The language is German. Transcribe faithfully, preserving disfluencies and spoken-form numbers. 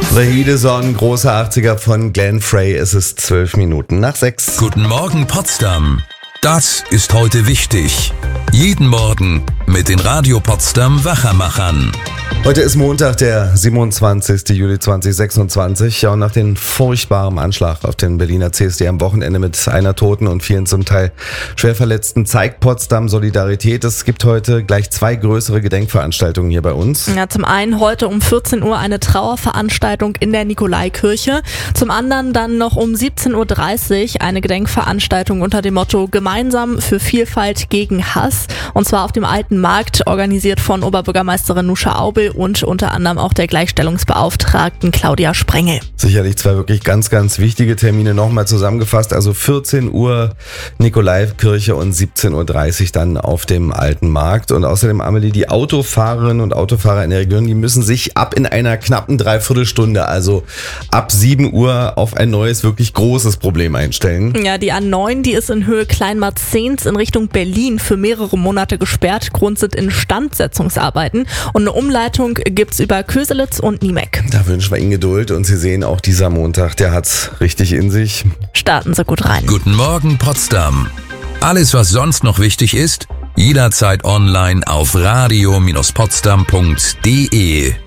The Heat is on, großer achtziger von Glenn Frey. Es ist zwölf Minuten nach sechs. Guten Morgen Potsdam. Das ist heute wichtig. Jeden Morgen mit den Radio Potsdam Wachermachern. Heute ist Montag, der siebenundzwanzigster Juli zweitausendsechsundzwanzig. Ja, und nach dem furchtbaren Anschlag auf den Berliner C S D am Wochenende mit einer Toten und vielen zum Teil schwer Verletzten zeigt Potsdam Solidarität. Es gibt heute gleich zwei größere Gedenkveranstaltungen hier bei uns. Ja, zum einen heute um vierzehn Uhr eine Trauerveranstaltung in der Nikolaikirche. Zum anderen dann noch um siebzehn Uhr dreißig eine Gedenkveranstaltung unter dem Motto Gemeinsam für Vielfalt gegen Hass. Und zwar auf dem Alten Markt, organisiert von Oberbürgermeisterin Nuscha Aubel und unter anderem auch der Gleichstellungsbeauftragten Claudia Sprengel. Sicherlich zwei wirklich ganz, ganz wichtige Termine nochmal zusammengefasst. Also vierzehn Uhr Nikolaikirche und siebzehn Uhr dreißig dann auf dem Alten Markt. Und außerdem, Amelie, die Autofahrerinnen und Autofahrer in der Region, die müssen sich ab in einer knappen Dreiviertelstunde, also ab sieben Uhr, auf ein neues, wirklich großes Problem einstellen. Ja, die A neun, die ist in Höhe Kleinmarzehns in Richtung Berlin für mehrere Monate gesperrt. Grund sind Instandsetzungsarbeiten und eine Umleitung gibt's über Köselitz und Niemek. Da wünschen wir Ihnen Geduld und Sie sehen auch dieser Montag, der hat's richtig in sich. Starten Sie gut rein. Guten Morgen Potsdam. Alles, was sonst noch wichtig ist, jederzeit online auf radio Bindestrich potsdam punkt de.